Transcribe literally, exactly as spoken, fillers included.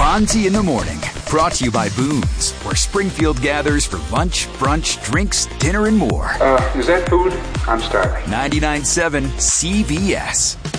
Fonzie in the Morning, brought to you by Boone's, where Springfield gathers for lunch, brunch, drinks, dinner, and more. Uh, is that food? I'm starving. ninety-nine point seven C B S.